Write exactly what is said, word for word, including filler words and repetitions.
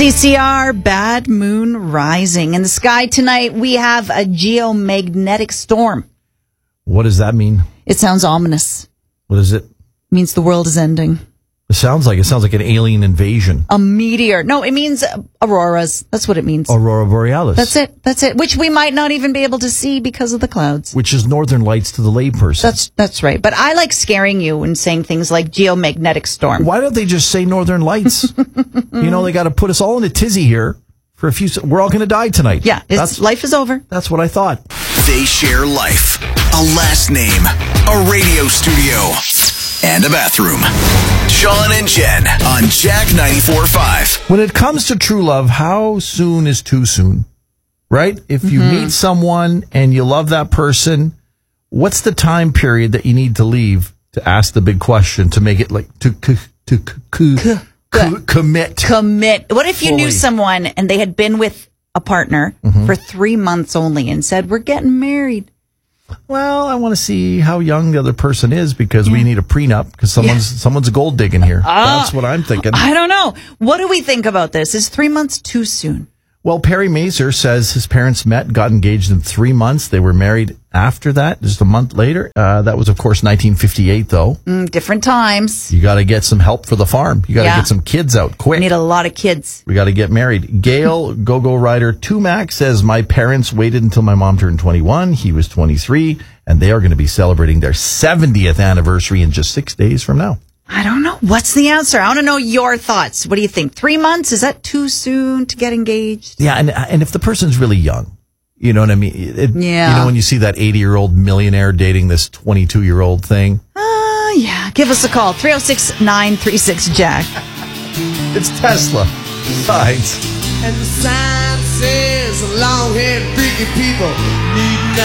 C C R, Bad Moon Rising. In the sky tonight, we have a geomagnetic storm. What does that mean? It sounds ominous. What is it? It means the world is ending. It sounds like it sounds like an alien invasion. A meteor. No, it means auroras. That's what it means. Aurora Borealis. That's it. That's it. Which we might not even be able to see because of the clouds. Which is northern lights to the layperson. That's that's right. But I like scaring you and saying things like geomagnetic storm. Why don't they just say northern lights? You know, they got to put us all in a tizzy here for a few. We're all going to die tonight. Yeah, it's, that's, life is over. That's what I thought. They share life, a last name, a radio studio, and a bathroom. Sean and Jen on Jack ninety-four point five. When it comes to true love, how soon is too soon? Right? If you Mm-hmm. meet someone and you love that person, what's the time period that you need to leave to ask the big question to make it like to to to, to, to commit? Commit. What if you Fully. knew someone and they had been with a partner Mm-hmm. for three months only and said, "We're getting married"? Well, I want to see how young the other person is because we need a prenup because someone's someone's gold digging here. That's what I'm thinking. I don't know. What do we think about this? Is three months too soon? Well, Perry Mazer says his parents met, got engaged in three months. They were married after that, just a month later. Uh, that was, of course, nineteen fifty-eight, though. Mm, different times. You got to get some help for the farm. You got to Yeah. get some kids out We quick. need a lot of kids. We got to get married. Gail, go-go rider Tumac says, my parents waited until my mom turned twenty-one. He was twenty-three, and they are going to be celebrating their seventieth anniversary in just six days from now. I don't know. What's the answer? I want to know your thoughts. What do you think? Three months? Is that too soon to get engaged? Yeah, and and if the person's really young, you know what I mean? It, Yeah. You know, when you see that eighty-year-old millionaire dating this twenty-two-year-old thing. Ah, uh, yeah. Give us a call. three oh six, nine three six, Jack. It's Tesla. Besides. And the sign says long-haired freaky people need